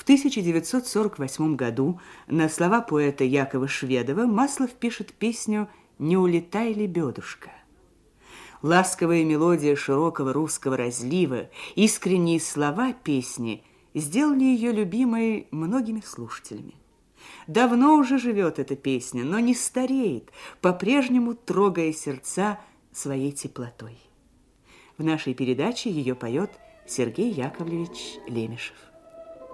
1948 году на слова поэта Якова Шведова Маслов пишет песню «Не улетай, лебедушка». Ласковая мелодия широкого русского разлива, искренние слова песни сделали ее любимой многими слушателями. Давно уже живет эта песня, но не стареет, по-прежнему трогая сердца своей теплотой. В нашей передаче ее поет Сергей Яковлевич Лемешев.